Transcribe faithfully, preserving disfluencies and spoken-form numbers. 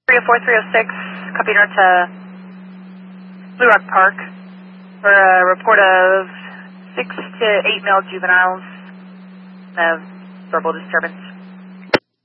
three oh four, three oh six, copy north to Blue Rock Park for a report of six to eight male juveniles of verbal disturbance.